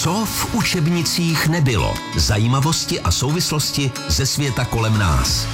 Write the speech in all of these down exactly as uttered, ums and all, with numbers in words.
Co v učebnicích nebylo? Zajímavosti a souvislosti ze světa kolem nás.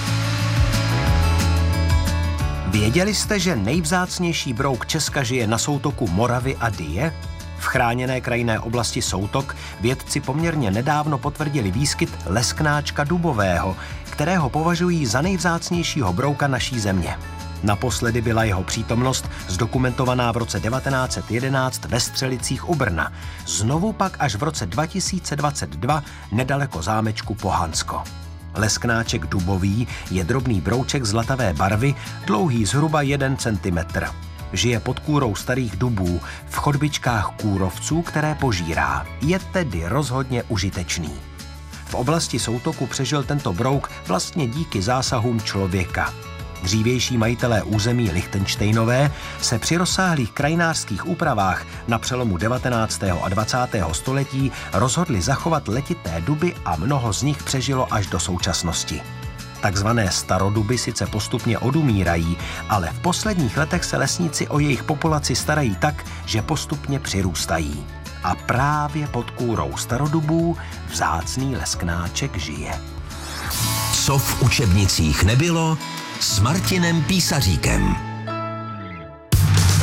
Věděli jste, že nejvzácnější brouk Česka žije na soutoku Moravy a Dyje? V chráněné krajinné oblasti Soutok vědci poměrně nedávno potvrdili výskyt lesknáčka dubového, kterého považují za nejvzácnějšího brouka naší země. Naposledy byla jeho přítomnost zdokumentovaná v roce devatenáct set jedenáct ve Střelicích u Brna, znovu pak až v roce dva tisíce dvacet dva nedaleko zámečku Pohansko. Lesknáček dubový je drobný brouček zlatavé barvy, dlouhý zhruba jeden centimetr. Žije pod kůrou starých dubů, v chodbičkách kůrovců, které požírá. Je tedy rozhodně užitečný. V oblasti Soutoku přežil tento brouk vlastně díky zásahům člověka. Dřívější majitelé území Lichtenštejnové se při rozsáhlých krajinářských úpravách na přelomu devatenáctého a dvacátého století rozhodli zachovat letité duby a mnoho z nich přežilo až do současnosti. Takzvané staroduby sice postupně odumírají, ale v posledních letech se lesníci o jejich populaci starají tak, že postupně přirůstají. A právě pod kůrou starodubů vzácný lesknáček žije. Co v učebnicích nebylo? S Martinem Písaříkem.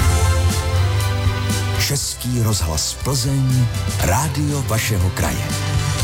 Český rozhlas Plzeň, rádio vašeho kraje.